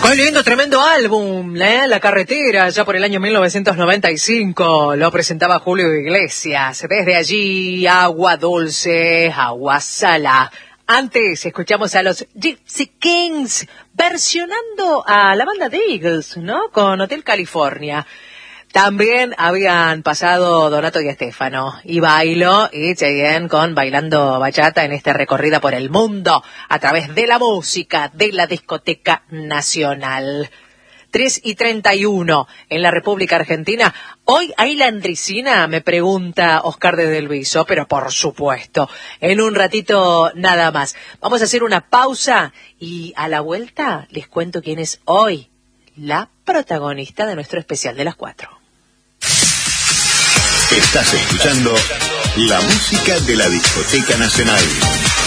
Muy lindo, tremendo álbum, La Carretera, ya por el año 1995, lo presentaba Julio Iglesias. Desde allí, Agua Dulce, Agua Sala. Antes escuchamos a los Gypsy Kings versionando a la banda de Eagles, ¿no? Con Hotel California. También habían pasado Donato y Estefano, y Bailo y Cheyenne con Bailando Bachata en esta recorrida por el mundo a través de la música de la Discoteca Nacional. 3:31 en la República Argentina. ¿Hoy hay landricina? Me pregunta Oscar de Del Viso, pero por supuesto, en un ratito nada más. Vamos a hacer una pausa y a la vuelta les cuento quién es hoy la protagonista de nuestro especial de las 4. Estás escuchando la música de la Discoteca Nacional.